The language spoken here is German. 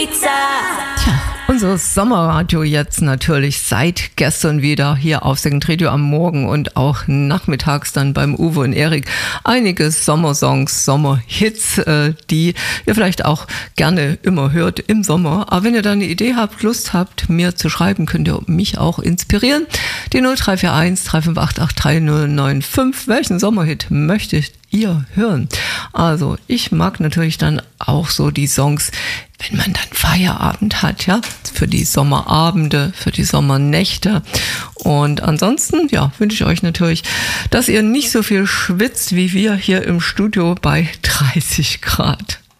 Tja, unser Sommerradio jetzt natürlich seit gestern wieder hier auf Second Radio am Morgen und auch nachmittags dann beim Uwe und Erik. Einige Sommersongs, Sommerhits, die ihr vielleicht auch gerne immer hört im Sommer. Aber wenn ihr da eine Idee habt, Lust habt, mir zu schreiben, könnt ihr mich auch inspirieren. Die 0341 358 3095. Welchen Sommerhit möchtet ihr hören? Also ich mag natürlich dann auch so die Songs, wenn man dann Feierabend hat, ja, für die Sommerabende, für die Sommernächte. Und ansonsten, ja, wünsche ich euch natürlich, dass ihr nicht so viel schwitzt wie wir hier im Studio bei 30 Grad.